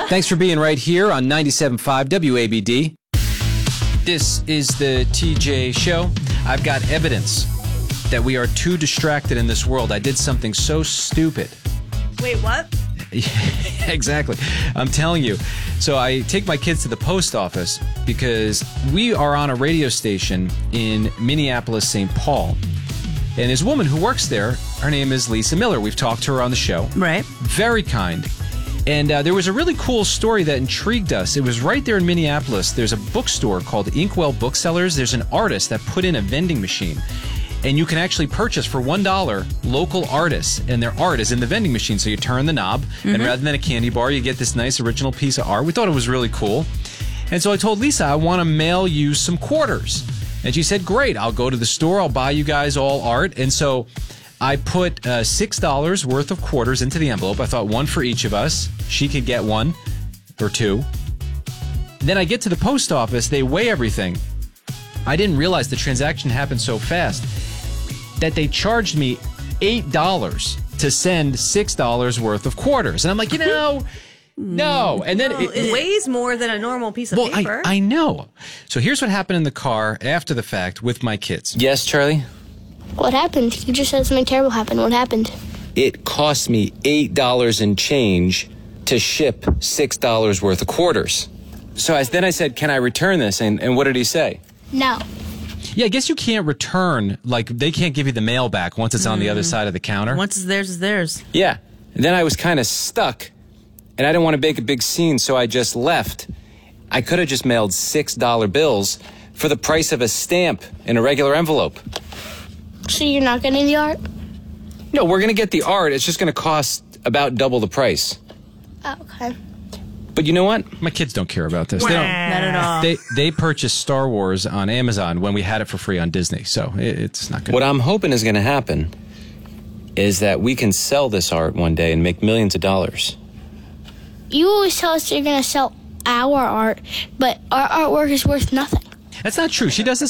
Thanks for being right here on 97.5 WABD. This is the TJ Show. I've got evidence that we are too distracted in this world. I did something so stupid. Wait, what? Exactly. I'm telling you. So I take my kids to the post office because we are on a radio station in Minneapolis, St. Paul. And there's a woman who works there. Her name is Lisa Miller. We've talked to her on the show. Right. Very kind. And there was a really cool story that intrigued us. It was right there in Minneapolis. There's a bookstore called Inkwell Booksellers. There's an artist that put in a vending machine. And you can actually purchase for $1 local artists. And their art is in the vending machine. So you turn the knob, and rather than a candy bar, you get this nice original piece of art. We thought it was really cool. And so I told Lisa, I want to mail you some quarters. And she said, great, I'll go to the store. I'll buy you guys all art. And so I put $6 worth of quarters into the envelope. I thought one for each of us. She could get one or two. Then I get to the post office. They weigh everything. I didn't realize the transaction happened so fast that they charged me $8 to send $6 worth of quarters. And I'm like, no. And then it weighs more than a normal piece of paper. I know. So here's what happened in the car after the fact with my kids. Yes, Charlie? What happened? You just said something terrible happened. What happened? It cost me $8 and change to ship $6 worth of quarters. So then I said, can I return this? And what did he say? No. Yeah, I guess you can't return, like they can't give you the mail back once it's on the other side of the counter. Once it's theirs, it's theirs. Yeah. And then I was kind of stuck, and I didn't want to make a big scene, so I just left. I could have just mailed $6 bills for the price of a stamp in a regular envelope. So you're not getting the art? No, we're going to get the art. It's just going to cost about double the price. Oh, okay. But you know what? My kids don't care about this. They don't. Not at all. They purchased Star Wars on Amazon when we had it for free on Disney, so it's not good. What I'm hoping is going to happen is that we can sell this art one day and make millions of dollars. You always tell us you're going to sell our art, but our artwork is worth nothing. That's not true. She does this